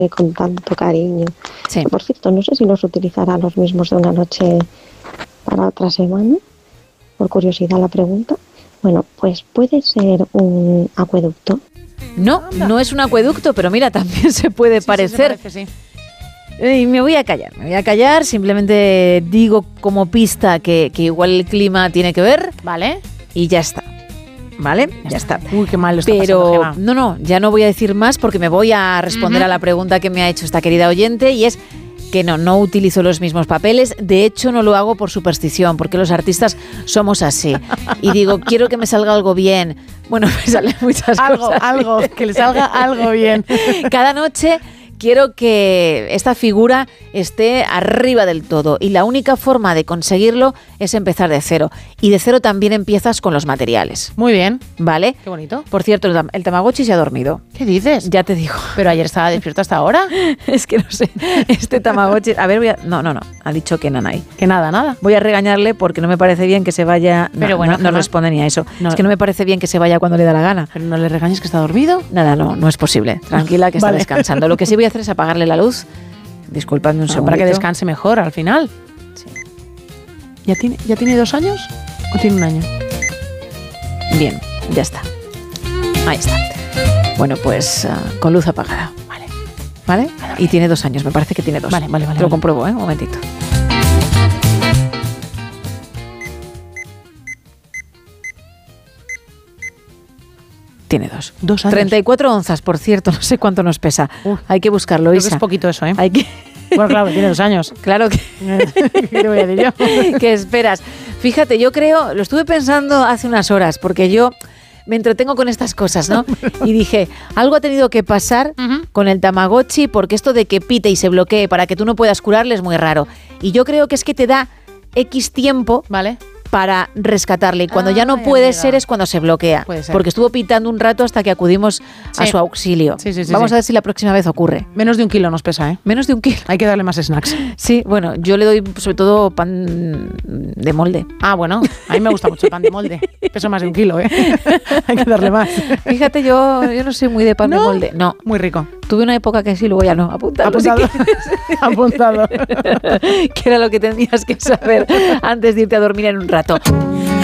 con tanto cariño. Sí. Por cierto, no sé si los utilizará los mismos de una noche para otra semana. Por curiosidad la pregunta. Bueno, pues puede ser un acueducto. No, no es un acueducto, pero mira, también se puede parecer. Sí, se parece, sí. Y me voy a callar, simplemente digo como pista que igual el clima tiene que ver. Vale. Y ya está. ¿Vale? Ya está. Uy, qué mal lo está Pero pasando, Gemma. no, ya no voy a decir más porque me voy a responder a la pregunta que me ha hecho esta querida oyente, y es que no utilizo los mismos papeles. De hecho, no lo hago por superstición, porque los artistas somos así. Y digo, quiero que me salga algo bien. Bueno, me salen muchas cosas. Algo, que le salga algo bien. Cada noche quiero que esta figura esté arriba del todo, y la única forma de conseguirlo es empezar de cero. Y de cero también empiezas con los materiales, Muy bien. ¿vale? Qué bonito. Por cierto, el Tamagotchi se ha dormido. ¿Qué dices? Ya te digo. Pero ayer estaba despierto hasta ahora. Es que no sé, este Tamagotchi... A ver, no, ha dicho que nanay. Que nada. Voy a regañarle porque no me parece bien que se vaya... Pero bueno, no Gemma, responde ni a eso. no. Es que no me parece bien que se vaya cuando le da la gana. Pero no le regañes que está dormido. Nada, no es posible. Tranquila, que está Vale. descansando. Lo que sí voy a hacer es apagarle la luz. Disculpadme un segundo. Para que descanse mejor al final. Sí. ¿Ya tiene 2 años? ¿O tiene 1 año? Bien, ya está. Ahí está. Bueno, pues con luz apagada. ¿Vale? Y tiene 2 años, me parece que tiene 2. Vale. Te lo compruebo, un momentito. Tiene 2. 2 años. 34 onzas, por cierto, no sé cuánto nos pesa. Hay que buscarlo, Creo Isa. que es poquito eso, ¿eh? Hay que... Bueno, claro, tiene 2 años. Claro que... ¿Qué te voy a decir yo? ¿Qué esperas? Fíjate, yo creo, lo estuve pensando hace unas horas, porque yo me entretengo con estas cosas, ¿no? Y dije, algo ha tenido que pasar con el Tamagotchi, porque esto de que pite y se bloquee para que tú no puedas curarle es muy raro. Y yo creo que es que te da X tiempo, Vale. para rescatarle. Y cuando ya no Ay, puede amiga. ser es cuando se bloquea. Puede ser. Porque estuvo pitando un rato hasta que acudimos a Sí. su auxilio. Sí, Vamos a ver si la próxima vez ocurre. Menos de 1 kilo nos pesa, ¿eh? Menos de 1 kilo. Hay que darle más snacks. Sí, bueno, yo le doy sobre todo pan de molde. Ah, bueno, a mí me gusta mucho el pan de molde. Peso más de 1 kilo, ¿eh? Hay que darle más. Fíjate, yo no soy muy de pan de molde. No. Muy rico. Tuve una época que sí, luego ya no. Apuntado. Apuntado. Que era lo que tenías que saber antes de irte a dormir en un rato.